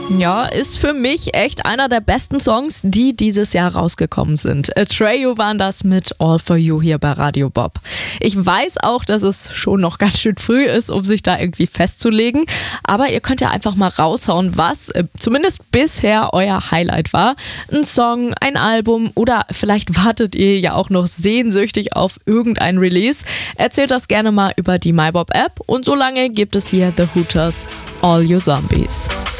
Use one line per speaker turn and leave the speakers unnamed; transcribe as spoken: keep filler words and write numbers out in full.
Ja, ist für mich echt einer der besten Songs, die dieses Jahr rausgekommen sind. Atreyu waren das mit All For You hier bei Radio Bob. Ich weiß auch, dass es schon noch ganz schön früh ist, um sich da irgendwie festzulegen, aber ihr könnt ja einfach mal raushauen, was äh, zumindest bisher euer Highlight war. Ein Song, ein Album oder vielleicht wartet ihr ja auch noch sehnsüchtig auf irgendein Release. Erzählt das gerne mal über die MyBob App und solange gibt es hier The Hooters, All You Zombies.